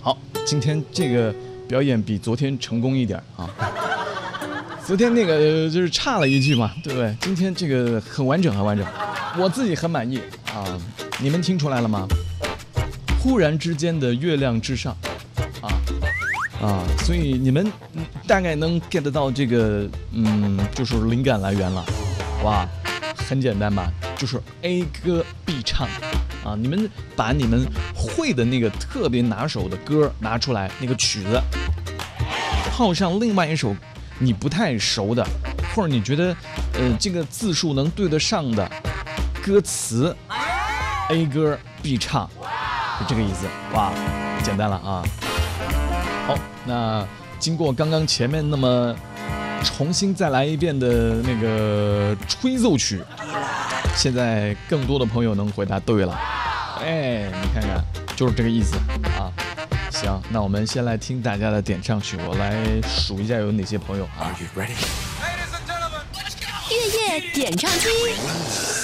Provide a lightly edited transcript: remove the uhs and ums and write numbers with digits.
好，今天这个表演比昨天成功一点啊。昨天那个就是差了一句嘛，对不对？今天这个很完整，很完整，我自己很满意啊。你们听出来了吗？忽然之间的月亮之上，所以你们大概能 get 到这个，就是灵感来源了。哇，很简单吧？就是 A 歌 B 唱啊。你们把你们会的那个特别拿手的歌拿出来，那个曲子，套上另外一首你不太熟的，或者你觉得这个字数能对得上的歌词 ，A 歌 B 唱，就这个意思。哇，简单了啊。好，那经过刚刚前面那么重新再来一遍的那个吹奏曲，现在更多的朋友能回答对了。哎，你看看，就是这个意思啊。行，那我们先来听大家的点唱曲，我来数一下有哪些朋友啊。 月夜点唱机。